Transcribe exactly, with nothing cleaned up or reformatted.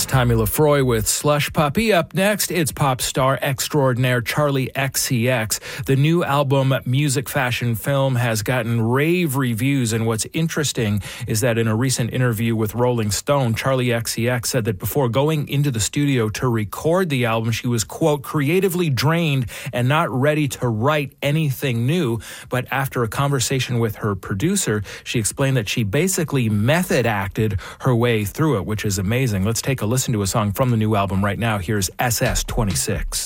That's Tommy Lefroy with Slush Puppy. Up next, it's pop star extraordinaire Charli X C X. The new album, Music Fashion Film, has gotten rave reviews, and what's interesting is that in a recent interview with Rolling Stone, Charli X C X said that before going into the studio to record the album, she was, quote, creatively drained and not ready to write anything new. But after a conversation with her producer, she explained that she basically method acted her way through it, which is amazing. Let's take a listen to a song from the new album right now. Here's S S twenty-six.